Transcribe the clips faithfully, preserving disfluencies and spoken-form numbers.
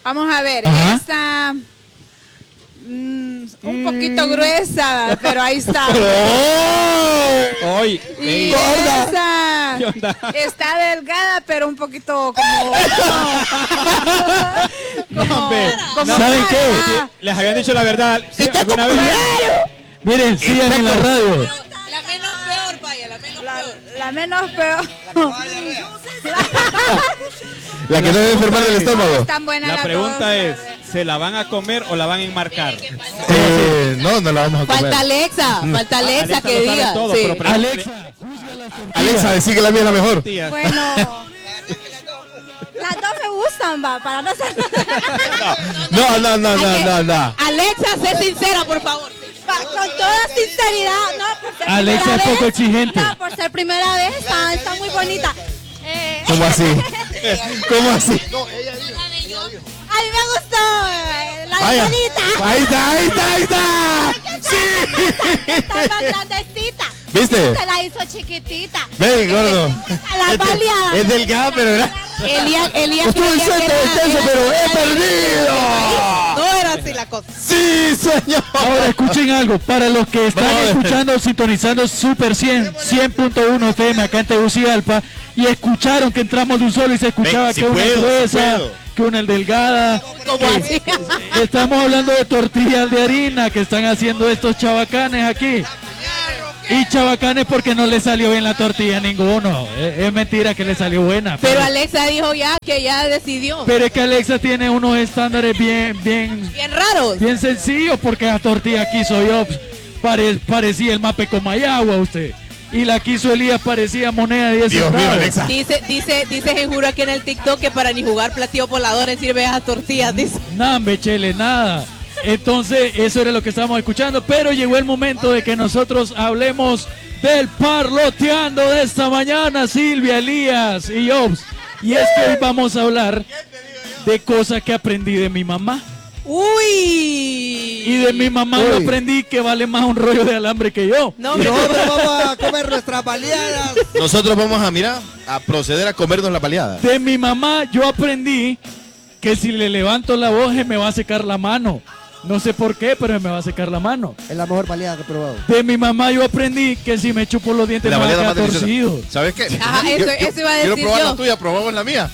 Vamos a ver, Ajá. esta mm, un poquito mm. gruesa, pero ahí está. Hoy, y esa está delgada, pero un poquito como. como, como ¿Saben qué? Les habían dicho la verdad. ¿Sí? ¿Alguna vez? Miren, sigan en la radio. La menos peor, vaya, la menos la, peor. La menos peor. La que no debe enfermar del estómago. La, la pregunta es, ¿se la van a comer o la van a enmarcar? Eh, no, no la vamos a comer. Falta Alexa, falta Alexa, Alexa que diga. Todo, sí. pero Alexa, Alexa, decí que la mía es la mejor. Bueno, las dos me gustan, va, para no ser... No, no, no, no, no, no. Alexa, sé sincera, por favor. Con toda sinceridad, no, por ser Alexa es poco exigente. No, por ser primera vez, está, está muy bonita. Eh. ¿Cómo así? ¿Cómo así? A mí me gustó eh, la bonita. Ahí está, ahí está, ahí está. Sí. Está más grandecita. ¿Viste? Se la hizo chiquitita. Ven, gordo. La baleada. Es delgada, pero era... Elías, Elías Estuve suelto descenso, pero he perdido. No era así la cosa. Sí, señor. Ahora escuchen algo, para los que están Brother. escuchando, sintonizando Super cien, cien punto uno F M acá en Tegucigalpa y escucharon que entramos de un solo y se escuchaba Ven, si que una puedo, gruesa, si puedo. que una delgada. ¿Cómo así? Estamos hablando de tortillas de harina que están haciendo estos chavacanes aquí. Y chavacanes porque no le salió bien la tortilla a ninguno. Es, es mentira que le salió buena. Pero, pero Alexa dijo ya que ya decidió. Pero es que Alexa tiene unos estándares bien, bien, bien raros. Bien sencillos porque la tortilla que hizo yo pare, parecía el mape con Mayagua usted. Y la que hizo Elías parecía moneda de diez centavos. Dice, dice, dice Genjuro aquí en el TikTok que para ni jugar platillo voladores sirve esas tortillas, dice. Nada, chele, nada. Entonces, eso era lo que estábamos escuchando, pero llegó el momento de que nosotros hablemos del parloteando de esta mañana, Silvia, Elías y Jobs. Y es que hoy vamos a hablar de cosas que aprendí de mi mamá. ¡Uy! Y de mi mamá yo aprendí que vale más un rollo de alambre que yo. No, nosotros vamos a comer nuestras baleadas. Nosotros vamos a, mirar, a proceder a comernos la baleada. De mi mamá yo aprendí que si le levanto la voz me va a secar la mano. No sé por qué, pero me va a secar la mano. Es la mejor baleada que he probado. De mi mamá yo aprendí que si me chupo los dientes la me va a quedar torcido. ¿Sabes qué? Ajá, eso, eso iba a decir Quiero probar yo. la tuya, probamos la mía.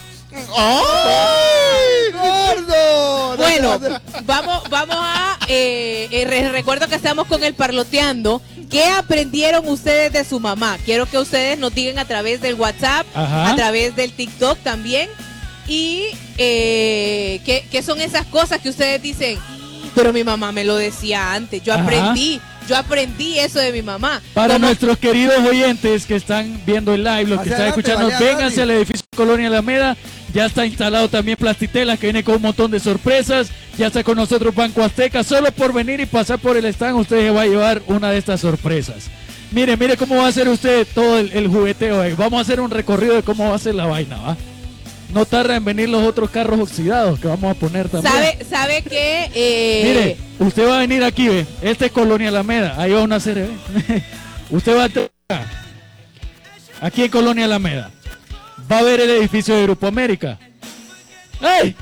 ¡Ay, gordo! Bueno, vamos, vamos a... Eh, eh, re- recuerdo que estamos con el parloteando. ¿Qué aprendieron ustedes de su mamá? Quiero que ustedes nos digan a través del WhatsApp, Ajá. a través del TikTok también. Y eh, ¿qué, qué son esas cosas que ustedes dicen? Pero mi mamá me lo decía antes. Yo Ajá. aprendí, yo aprendí eso de mi mamá. Para Como- nuestros queridos oyentes que están viendo el live, los que Hacia están adelante, escuchando, Baleada, vénganse Dani. al edificio Colonia Alameda. Ya está instalado también Plastitela, que viene con un montón de sorpresas. Ya está con nosotros Banco Azteca. Solo por venir y pasar por el stand, usted se va a llevar una de estas sorpresas. Mire, mire cómo va a hacer usted todo el, el jugueteo. eh. Vamos a hacer un recorrido de cómo va a ser la vaina, ¿va? No tarda en venir los otros carros oxidados que vamos a poner también. ¿Sabe, sabe que eh, Mire, usted va a venir aquí, ve. Este es Colonia Alameda. Ahí va una serie, ve. Usted va a entrar aquí en Colonia Alameda. Va a ver el edificio de Grupo América. ¡Ey!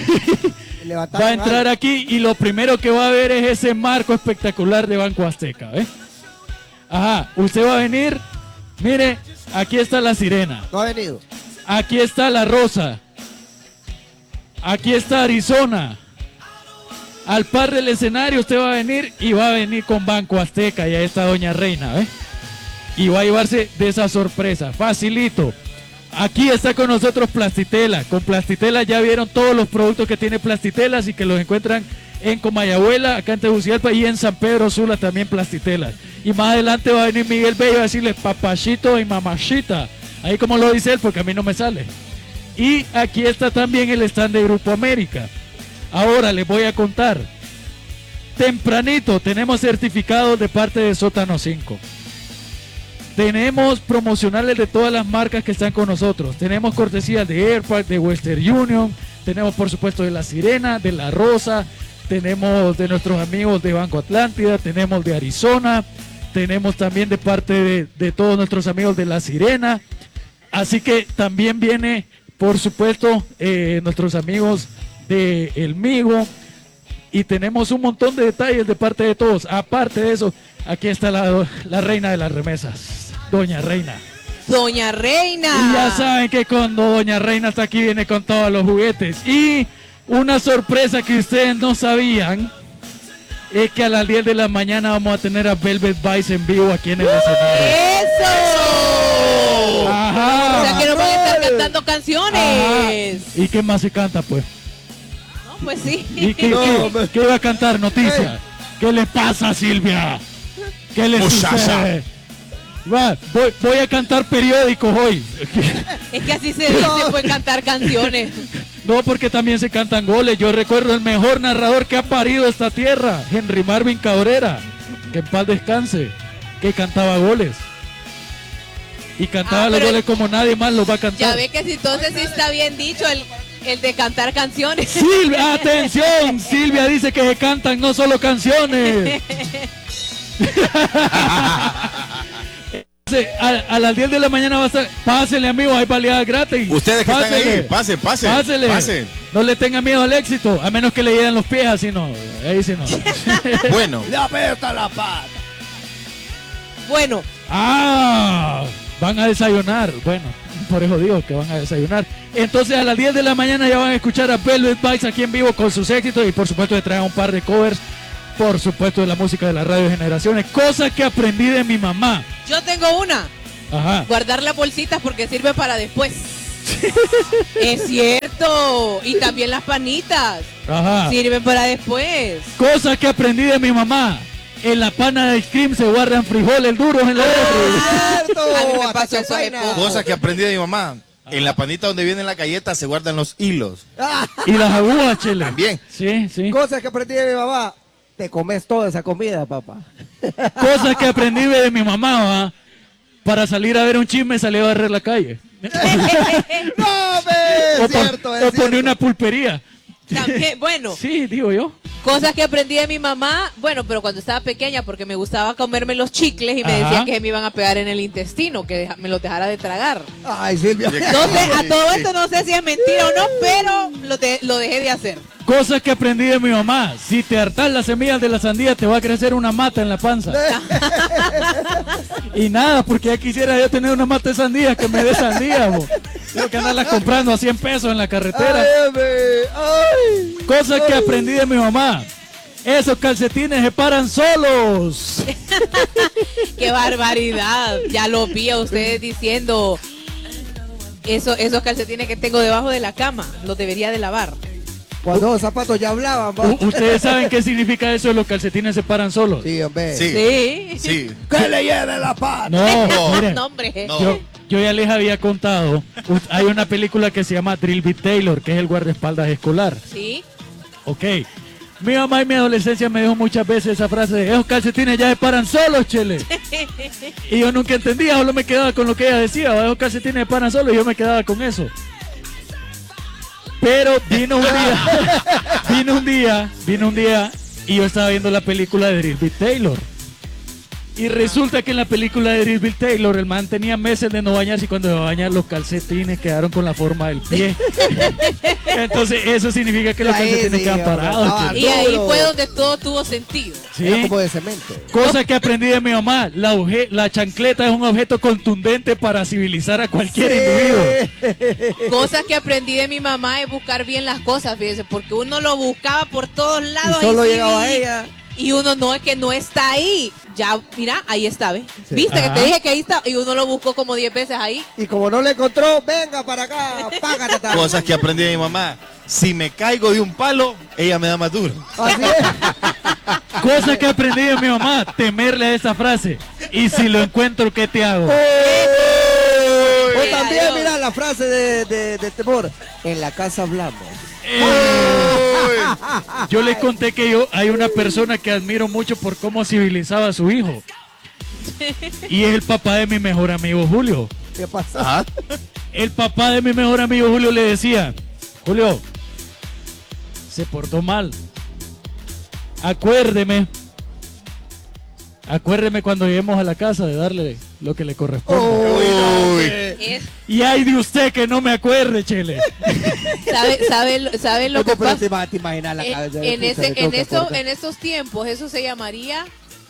Va a entrar aquí y lo primero que va a ver es ese marco espectacular de Banco Azteca, ¿ve? Ajá, usted va a venir. Mire, aquí está la sirena. No ha venido. Aquí está la Rosa. Aquí está Arizona. Al par del escenario usted va a venir y va a venir con Banco Azteca. Y ahí está Doña Reina, ¿ve? Y va a llevarse de esa sorpresa. Facilito. Aquí está con nosotros Plastitela. Con Plastitela ya vieron todos los productos que tiene Plastitelas y que los encuentran en Comayagüela, acá en Tegucigalpa y en San Pedro Sula también Plastitelas. Y más adelante va a venir Miguel Bello a decirles papachito y mamachita. Ahí como lo dice él, porque a mí no me sale. Y aquí está también el stand de Grupo América. Ahora les voy a contar. Tempranito tenemos certificados de parte de Sótano cinco. Tenemos promocionales de todas las marcas que están con nosotros. Tenemos cortesías de Airpark, de Western Union. Tenemos por supuesto de La Sirena, de La Rosa. Tenemos de nuestros amigos de Banco Atlántida. Tenemos de Arizona. Tenemos también de parte de, de todos nuestros amigos de La Sirena. Así que también viene, por supuesto, eh, nuestros amigos de El Migo y tenemos un montón de detalles de parte de todos. Aparte de eso, aquí está la, la reina de las remesas, Doña Reina. Doña Reina. Y ya saben que cuando Doña Reina está aquí viene con todos los juguetes. Y una sorpresa que ustedes no sabían es que a las diez de la mañana vamos a tener a Velvet Vice en vivo aquí en el escenario. ¡Eso! Ajá. O sea que nos van a estar cantando canciones. Ajá. ¿Y qué más se canta, pues? No, pues sí. ¿Y qué, No, qué- hombre. qué iba a cantar? Noticia. ¿Qué le pasa, Silvia? ¿Qué le Muchacha. sucede? Va, voy, voy a cantar periódicos hoy. Es que así se dice, puede cantar canciones. No, porque también se cantan goles. Yo recuerdo el mejor narrador que ha parido esta tierra, Henry Marvin Cabrera, que en paz descanse, que cantaba goles. Y cantaba Ah, los pero- goles como nadie más los va a Ya cantar. ve que si entonces sí está bien dicho el, el de cantar canciones. Silvia, atención, Silvia dice que se cantan no solo canciones. A, a las diez de la mañana va a estar. Pásele, amigos, hay baleadas gratis. Ustedes que están Pásele. ahí, pasen, pasen. Pásele. Pasen. No le tenga miedo al éxito, a menos que le lleguen los pies, así no. Ahí sí no. Bueno, Le apesta la pata. Bueno, Ah, van a desayunar. Bueno, por eso digo que van a desayunar. Entonces a las diez de la mañana ya van a escuchar a Velvet Vice aquí en vivo con sus éxitos y por supuesto le traen un par de covers, por supuesto de la música de la radio Generaciones, cosas que aprendí de mi mamá. yo tengo una. Ajá. Guardar las bolsitas porque sirve para después. Es cierto. Y también las panitas. Ajá. Sirven para después. Cosas que aprendí de mi mamá. En la pana de cream se guardan frijoles duros en la refri. ¡Cierto! A mí me Hasta pasó que eso hace suena. poco. cosa que aprendí de mi mamá. En la panita donde viene la galleta se guardan los hilos. Ah, Y las agujas, chele. También. Sí, sí. cosas que aprendí de mi mamá. Te comes toda esa comida, papá. Cosas que aprendí de mi mamá, ¿va? Para salir a ver un chisme salí a barrer la calle. ¡No, me! O, Es pon- cierto, es o poner cierto. una pulpería. También, bueno, Sí, digo yo. cosas que aprendí de mi mamá, bueno, pero cuando estaba pequeña, porque me gustaba comerme los chicles y me Ajá. decía que se me iban a pegar en el intestino, que deja- me los dejara de tragar. Ay, Silvia. No sé, a todo esto no sé si es mentira o no, pero lo, de- lo dejé de hacer. Cosas que aprendí de mi mamá. Si te hartas las semillas de la sandía, te va a crecer una mata en la panza. Y nada, porque ya quisiera yo tener una mata de sandía que me dé sandía, bo. Tengo que andarlas comprando a cien pesos en la carretera. Ay, hombre. Ay. Cosas que aprendí de mi mamá. Esos calcetines se paran solos. ¡Qué barbaridad! Ya lo vi a ustedes diciendo, eso, esos calcetines que tengo debajo de la cama, los debería de lavar. Cuando los zapatos ya hablaban, va. U- ¿Ustedes saben qué significa eso de los calcetines se paran solos? Sí, hombre. Sí. Sí. Sí. Que le lleve la pata. No, miren. No, hombre. No. Yo, yo ya les había contado, u- hay una película que se llama Drill Beat Taylor, que es el guardaespaldas escolar. Sí. Ok. Mi mamá en mi adolescencia me dijo muchas veces esa frase de esos calcetines ya se paran solos, chele. Y yo nunca entendía, solo me quedaba con lo que ella decía, esos calcetines se paran solos y yo me quedaba con eso. Pero vino un día, vino un día, vino un día y yo estaba viendo la película de Drill Beat Taylor. Y resulta que en la película de Drill Beat Taylor el man tenía meses de no bañarse y cuando se va a bañar los calcetines quedaron con la forma del pie. Entonces eso significa que los Ahí calcetines sí, quedan hombre, parados. estaba che. Y ahí duro. fue donde todo tuvo sentido. Era Sí. como de cemento. Cosa que aprendí de mi mamá, la, obje- la chancleta es un objeto contundente para civilizar a cualquier individuo. Cosas que aprendí de mi mamá es buscar bien las cosas, fíjese, porque uno lo buscaba por todos lados. Y solo sí llegaba vi, ella. Y uno no, es que no está ahí. Ya, mira, ahí está, ¿ves? Sí. Viste que Ajá. te dije que ahí está. Y uno lo buscó como diez veces ahí. Y como no le encontró, venga para acá, págate. Cosas que aprendí de mi mamá. Si me caigo de un palo, ella me da más duro. Así es. Cosa que aprendí de mi mamá, temerle a esa frase. Y si lo encuentro, ¿qué te hago? O Ay, también, adiós. mira la frase de, de, de temor. En la casa hablamos. Yo les conté que yo hay una persona que admiro mucho por cómo civilizaba a su hijo. Y es el papá de mi mejor amigo Julio. ¿Qué pasa? Ajá. El papá de mi mejor amigo Julio le decía, Julio, se portó mal. Acuérdeme. Acuérdeme cuando lleguemos a la casa de darle lo que le corresponde. Uy. Es, Y ay de usted que no me acuerde, chele. ¿Sabe, sabe, sabe lo Oye, que pero pasa? te ima- te imaginas la En, cabeza de en, puta, ese, me en, tengo que esto, acordar. en estos tiempos, eso se llamaría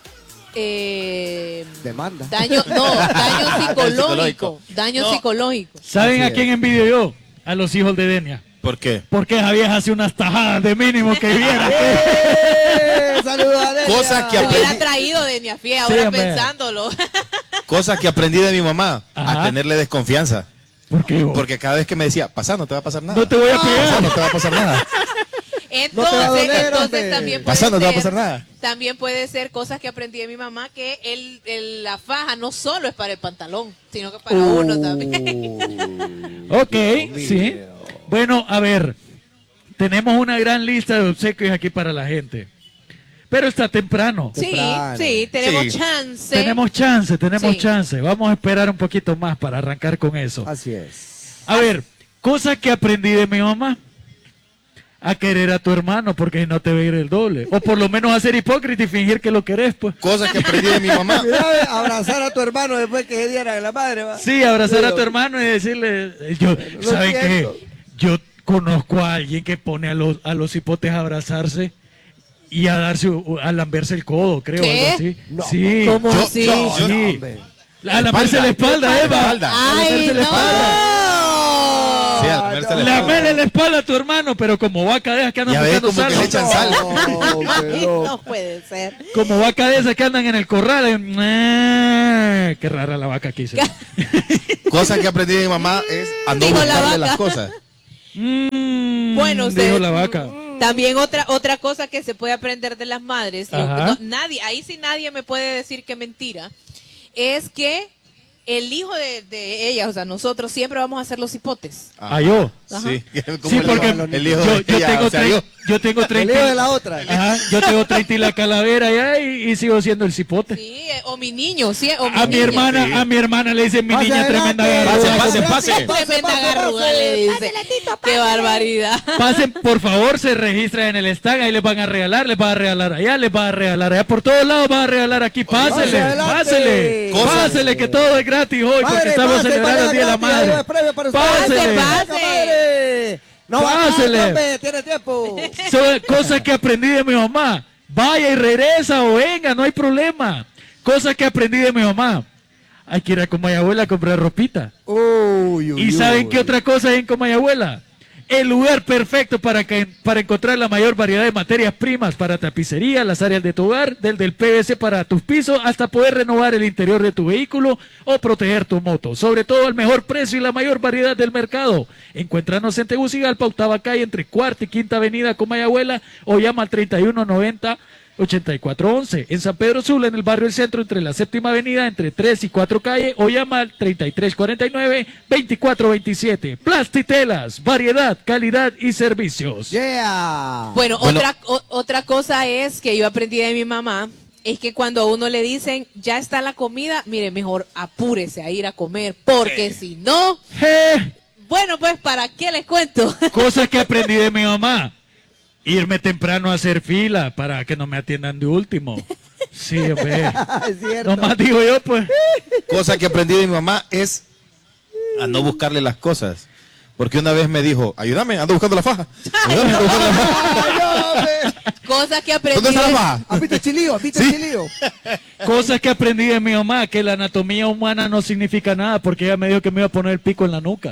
eh, Demanda. daño, no, daño psicológico. psicológico. Daño No. psicológico. ¿Saben Así a quién es. envidio yo? A los hijos de Denia. ¿Por qué? Porque esa vieja hace unas tajadas de mínimo que viera. ¡Eh! ¡Saludos a Delia! Cosas que Te hubiera aprendí, traído de Niafie Sí, ahora hombre. pensándolo. cosas que aprendí de mi mamá, Ajá. a tenerle desconfianza. ¿Por qué vos? Porque cada vez que me decía, pasa, no te va a pasar nada. No te voy a Pasa, pegar. no te va a pasar nada. Entonces, No te va a doler, entonces hombre. también puede Pasa, no te va a ser- pasar nada. También puede ser cosas que aprendí de mi mamá, que el, el- la faja no solo es para el pantalón, sino que para Uh. uno también. Ok, Dios sí. mío. Bueno, a ver. Tenemos una gran lista de obsequios aquí para la gente. Pero está temprano. Sí, Temprano. sí, tenemos Sí. chance. Tenemos chance, tenemos Sí. chance. Vamos a esperar un poquito más para arrancar con eso. Así es. A ver, cosa que aprendí de mi mamá. A querer a tu hermano porque no te va a ir el doble. O por lo menos a ser hipócrita y fingir que lo querés, pues. Cosas que aprendí de mi mamá. Mira, ve, abrazar a tu hermano después que se diera la madre, ¿va? Sí, abrazar a Digo, tu hermano y decirle, eh, yo, Lo ¿saben qué? siento. Yo conozco a alguien que pone a los, a los hipotes a abrazarse y a darse, a lamberse el codo, creo, ¿Qué? algo así. No. Sí. ¿Cómo Yo- así? yo- yo- Sí. hombre. A lamerse la espalda, Eva. espalda. A ¡Ay, lamerse la espalda. no! Sí, a lamerse la Lamerle la espalda a tu hermano, pero como vaca de esas que andan Ya ves, buscando como que le sal. echan sal. No, Ay, pero- no puede ser. Como vaca de esas que andan en el corral. eh, Qué rara la vaca que hice. Cosas que aprendí de mi mamá es a no Dijo la buscarle vaca. las cosas. Mm, Bueno, dijo usted- la vaca. También otra otra cosa que se puede aprender de las madres, y Ajá. no- nadie, ahí sí nadie me puede decir que mentira, es que el hijo de, de ellas, o sea, nosotros siempre vamos a ser los hipotes. Ah, yo. Ajá. Sí, como Sí, el porque hijo- el hijo yo, de yo ella, tengo o sea, trein- yo. yo tengo El treinta hijo de la otra. Ajá, yo tengo treinta y la calavera ya y, y sigo siendo el cipote. Sí, eh, o mi niño, sí, o mi A mi niña. hermana, Sí. a mi hermana le dicen mi Pase niña adelante. tremenda Pase, garruda. pase, pase. Tremenda garruda, le dice. Qué barbaridad. Pasen, por favor, se registran en el stand, ahí les van a regalar, les van a regalar allá, les van a regalar allá, por todos lados van a regalar aquí, pásele, adelante. pásele, Cosas. pásele, que todo es gratis hoy, porque Madre, estamos pase, celebrando el pase, Día de la gratis, ahí va Madre. el premio para usted. Pásele. Pase, pase. Madre. No va a Pásele. hombre, tiene tiempo. Son cosas que aprendí de mi mamá. Vaya y regresa o venga, no hay problema. Cosas que aprendí de mi mamá. Hay que ir a Comayabuela a comprar ropita. Uy, uy, ¿Y saben uy. qué otra cosa hay en Comayabuela? El lugar perfecto para, que, para encontrar la mayor variedad de materias primas para tapicería, las áreas de tu hogar, del del P V C para tus pisos, hasta poder renovar el interior de tu vehículo o proteger tu moto. Sobre todo al mejor precio y la mayor variedad del mercado. Encuéntranos en Tegucigalpa, octava calle, entre Cuarta y Quinta Avenida, Comayabuela, o llama al treinta y uno noventa ochenta y cuatro once. En San Pedro Sula, en el barrio El Centro, entre la Séptima Avenida, entre tres y cuatro calle, o llama al treinta y tres cuarenta y nueve veinticuatro veintisiete. Plastitelas, variedad, calidad y servicios. Yeah. Bueno, Bueno. otra o- otra cosa es que yo aprendí de mi mamá, es que cuando a uno le dicen, ya está la comida, mire, mejor apúrese a ir a comer, porque si no, Je, bueno, pues, ¿para qué les cuento? cosas que aprendí de mi mamá. Irme temprano a hacer fila para que no me atiendan de último. Sí, hombre. Es cierto. Nomás digo yo, pues. Cosa que aprendí de mi mamá es a no buscarle las cosas. Porque una vez me dijo, ayúdame, ando buscando la faja. Ayúdame, ando buscando la faja. Ay, hombre. Cosa que aprendí ¿Dónde está de- la faja? ¿Has visto el chilío? ¿Has visto Sí. el chilío? Cosas que aprendí de mi mamá, que la anatomía humana no significa nada, porque ella me dijo que me iba a poner el pico en la nuca.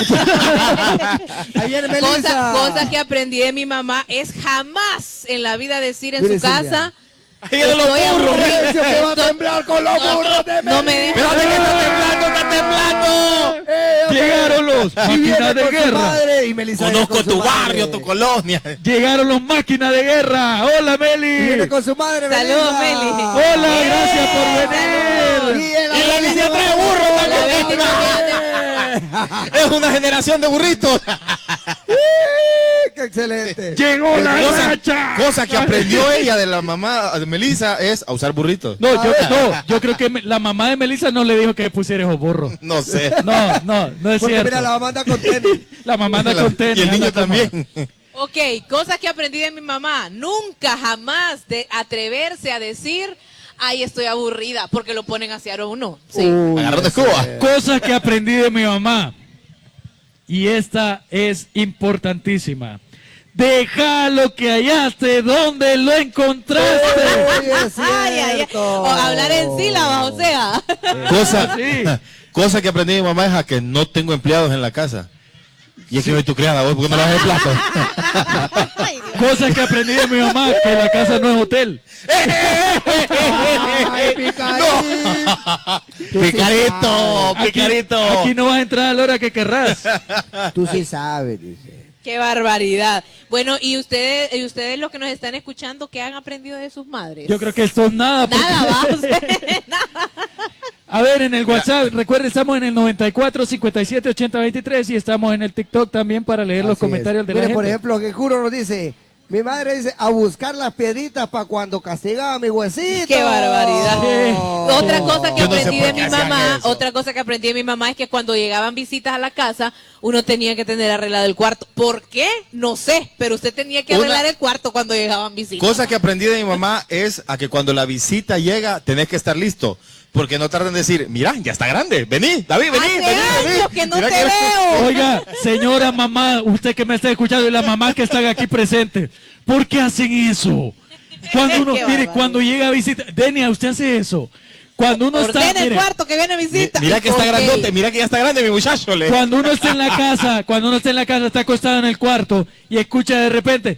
Ahí viene Melissa. Cosa, cosa que aprendí de mi mamá es jamás en la vida decir en Mire, su Silvia. casa, Ahí vienen los estoy burros. aburrida. Silencio, que va a temblar con los burros de No me dejes. Espérate que está temblando, está temblando. Eh, hombre. Llegaron los Y máquinas viene de con su guerra. madre, y Melissa viene Conozco con su tu madre. barrio, tu colonia. Llegaron los máquinas de guerra. Hola, Y viene Meli. con su madre, Saludos, Melissa. Meli. Hola, ¡Eh! gracias por venir. Y en la, Y la línea línea trae burro también. Es una generación de burritos. ¡Qué excelente! Llegó la Cosa, racha. cosa que aprendió ella de la mamá de Melissa es a usar burritos. No, yo, no, yo creo que me- la mamá de Melissa no le dijo que pusiera esos burros. No sé. No, no, no es Porque cierto. mira, la mamá anda con tenis. La mamá anda con tenis. Y el niño anda como- también. Ok, cosas que aprendí de mi mamá. Nunca jamás de atreverse a decir, ay, estoy aburrida, porque lo ponen hacia uno. Sí. Uy, Agarrón de ese- escoba. Cosas que aprendí de mi mamá. Y esta es importantísima. Deja lo que hallaste, ¿dónde lo encontraste? Oye, es Ay, ay, ay. cierto. O hablar en sílabas, o sea. Cosa, Sí. cosa que aprendí de mi mamá es a que no tengo empleados en la casa. Y es que soy tu criada, vos, ¿por qué no lavas el plato? Cosas que aprendí de mi mamá, que la casa no es hotel. Ay, picadito. Tú sí Picarito, Aquí, picarito. aquí no vas a entrar a la hora que querrás. sabes, Tú sí sabes, dice. Qué barbaridad. Bueno, y ustedes, y ustedes los que nos están escuchando, ¿qué han aprendido de sus madres? Yo creo que esto es nada. porque- Nada, vamos. Nada. A ver, en el WhatsApp, recuerden, estamos en el noventa y cuatro, cincuenta y siete, ochenta, veintitrés y estamos en el TikTok también para leer los Así comentarios es. de la Mire, gente. por ejemplo, que Juro nos dice, mi madre dice, a buscar las piedritas para cuando castigaba a mi huesito. Qué barbaridad. Sí. Otra cosa que Yo no sé aprendí por de qué mi hacían mamá, eso. otra cosa que aprendí de mi mamá es que cuando llegaban visitas a la casa, uno tenía que tener arreglado el cuarto. ¿Por qué? No sé, pero usted tenía que Una- arreglar el cuarto cuando llegaban visitas. Cosa que aprendí de mi mamá es a que cuando la visita llega, tenés que estar listo. Porque no tardan en decir, mira, ya está grande, vení, David, vení, Hace vení, vení. años que no Mira te que- veo. Oiga, señora mamá, usted que me está escuchando y las mamás que están aquí presentes, ¿por qué hacen eso? Cuando uno, Qué mire, bárbaro. cuando llega a visitar, Denia, usted hace eso. Cuando uno está, Ordena el mire, cuarto que viene visita. Mira que está Ok. grandote, mira que ya está grande mi muchacho. Le. cuando uno está en la casa, cuando uno está en la casa, está acostado en el cuarto y escucha de repente,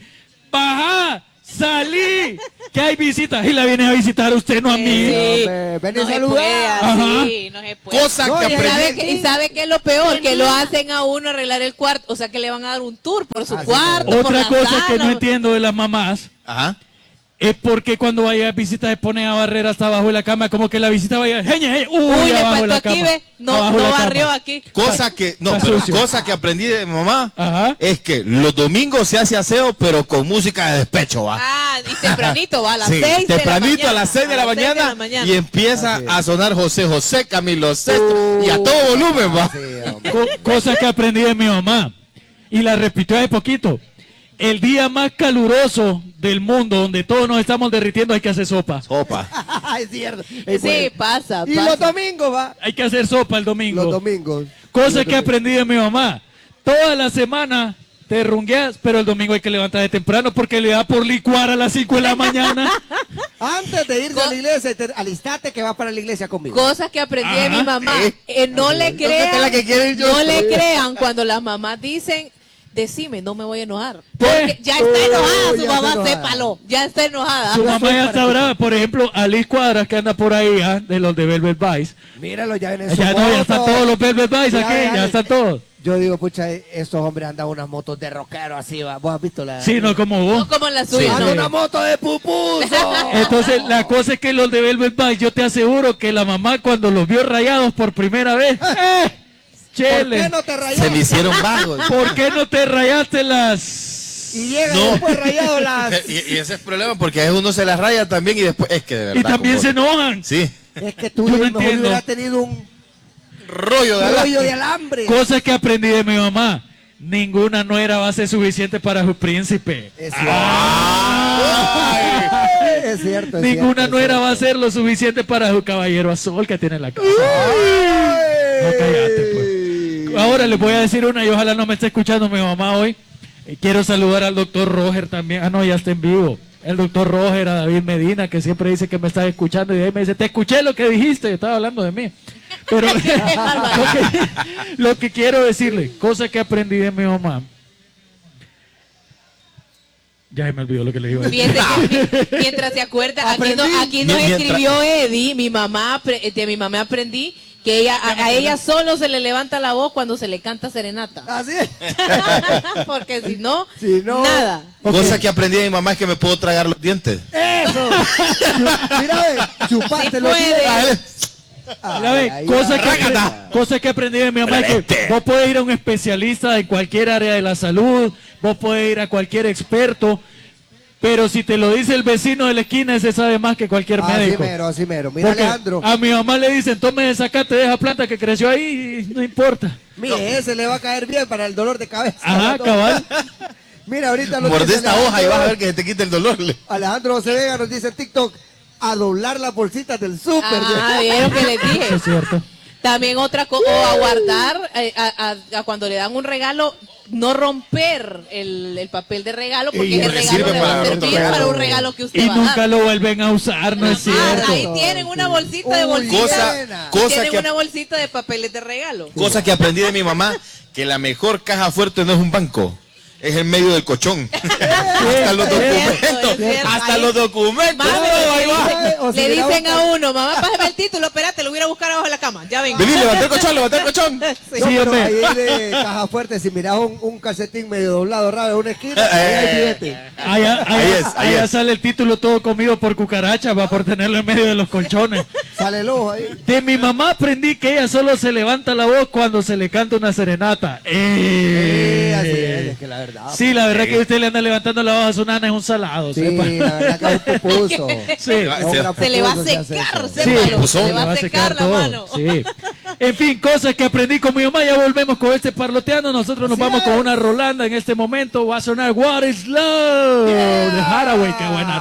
baja, salí, que hay visitas y la viene a visitar a usted, no a mí. Sí. Hombre, ven y No se saluda. puede así, no se puede. Cosa No, que y ¿Y sabe, aprendí. qué, y sabe qué es lo peor? Que lo hacen a uno arreglar el cuarto. O sea, que le van a dar un tour por su Así cuarto. por Otra la cosa que sala. no entiendo de las mamás Ajá. es porque cuando vaya a visita se ponen a barrer hasta abajo de la cama, como que la visita vaya, jeñe, jeñe, uy, Uy, le abajo de faltó la aquí, cama. ve. No, Abajo no de la barrió cama. aquí. Cosa que, no, Está pero sucio. cosa que aprendí de mi mamá Ajá. es que los domingos se hace aseo, pero con música de despecho, va. Ah, y tempranito, va a las Sí, seis de la tempranito mañana. a las seis de la, seis mañana, mañana. y empieza Así es. a sonar José José, Camilo Sesto y a todo volumen, va. Sí, hombre. Co- cosa que aprendí de mi mamá y la repitió hace poquito. El día más caluroso del mundo, donde todos nos estamos derritiendo, hay que hacer sopa. Sopa. es cierto. es Sí, bueno. pasa, Y pasa. los domingos, va. Hay que hacer sopa el domingo. Los domingos. Cosa Los que aprendí de mi mamá. Toda la semana te rungueas, pero el domingo hay que levantar de temprano porque le da por licuar a las cinco de la mañana. Antes de irse Co- a la iglesia, te- alistate que va para la iglesia conmigo. Cosas que aprendí de Ajá. mi mamá. Eh. Eh, no le que es la que quiero crean, ir yo. no le crean cuando las mamás dicen, decime, no me voy a enojar. ¿Qué? Porque ya está Oh, enojada su ya está mamá, enojada. sépalo. Ya está enojada. Su mamá ya está brava. Por ejemplo, Alice Cuadras, que anda por ahí, ¿ah? de los de Velvet Vice. Míralo, ya en su Ya no, ya moto. están todos los Velvet Vice Ya, aquí, ya, ya están todos. Yo digo, pucha, estos hombres andan unas motos de rockero así, va. ¿Vos has visto la...? Sí, no como No vos. como la suya, Anda no. una moto de pupuso. Entonces, la cosa es que los de Velvet Vice, yo te aseguro que la mamá cuando los vio rayados por primera vez, ¡eh! ¿Por Chele, qué no te rayaste? Se me hicieron vagos. ¿por qué no te rayaste las...? Y llegan No. después rayado las... y, y ese es el problema porque a veces uno se las raya también y después es que de verdad. Y también como- se enojan. Sí. Es que tú Yo no mejor entiendo. hubieras tenido un Rollo de ala- rollo de alambre. Cosas que aprendí de mi mamá. Ninguna nuera va a ser suficiente para su príncipe. Es Ay. cierto. Es cierto. es Ninguna cierto, es nuera va a cierto. ser lo suficiente para su caballero azul que tiene en la casa. Ay. No, cállate, pues. Ahora les voy a decir una y ojalá no me esté escuchando mi mamá hoy. Eh, quiero saludar al doctor Roger también. Ah, no, ya está en vivo. El doctor Roger, a David Medina, que siempre dice que me está escuchando. Y ahí me dice, te escuché lo que dijiste. Estaba hablando de mí. Pero lo, que, lo que quiero decirle, cosa que aprendí de mi mamá. Ya se me olvidó lo que le iba a decir. Fíjate que mi- mientras se acuerda, aquí, no, Aprendí. aquí nos Mientras- escribió Eddie, mi mamá, apre- de mi mamá aprendí que ella, a, a ella solo se le levanta la voz cuando se le canta serenata. Así es. Porque si no, Si no- nada. Cosa que aprendí de mi mamá es que me puedo tragar los dientes. Eso. Chu- Mira, ve, chupaste Sí los puede. dientes. Mira, ve, Ay, cosa, ay, que ay. aprendí, cosa que aprendí de mi mamá es que vos podés ir a un especialista en cualquier área de la salud, vos podés ir a cualquier experto, pero si te lo dice el vecino de la esquina, ese sabe más que cualquier Así médico. mero, así mero. Mira, Porque Alejandro. a mi mamá le dicen, tome esa sacate de esa planta que creció ahí y no importa. Mire, ese le va a caer bien para el dolor de cabeza. Ajá, cabal. Mira, ahorita nos Mordé dice esta hoja y Alejandro- vas a ver que se te quita el dolor. le. Alejandro José Vega nos dice en TikTok a doblar las bolsitas del súper. Ah, vieron que les Eso dije. es cierto. También otra cosa, o a guardar, eh, a, a- a cuando le dan un regalo, no romper el, el papel de regalo, porque Y ese le regalo sirve le va a para otro servir regalo. para un regalo que usted Y va a nunca dar. lo vuelven a usar, no es Ah, cierto. ahí tienen una bolsita de Uy, bolsita. Cosa, buena. cosa tienen que, una bolsita de papeles de regalo. cosa que aprendí de mi mamá, que la mejor caja fuerte no es un banco, es el medio del colchón. Hasta los Es cierto, documentos, es cierto. hasta Ahí- los documentos. Mami, todo ahí le va. dicen, O si le mira dicen un- a uno, mamá, pásame el título, espérate, lo voy a ir a buscar abajo de la cama, ya vengo. Vení, levanta el colchón, levanta el colchón. Sí. No, Sí, pero hombre. ahí de caja fuerte, si miras un, un calcetín medio doblado raro en una esquina, ahí hay billete. Allá, allá- Ahí es, ahí allá es. sale el título todo comido por cucarachas, va por tenerlo en medio de los colchones. Sale el ojo ahí. De mi mamá aprendí que ella solo se levanta la voz cuando se le canta una serenata. Eh. Sí, así es, es que la verdad. Sí, la verdad que usted le anda levantando la voz a su nana es un salado, Sí, sepa. la verdad que es un pupuso. Sí. va- Es un gran Se le va a pupuso si hace secar, eso. Sí, sépalo, pues, se le le va a secar la mano. Sí. En fin, cosas que aprendí con mi mamá. Ya volvemos con este parloteando. Nosotros nos Así vamos es. con una Rolanda en este momento. Va a sonar What is Love de Haraway. Qué buena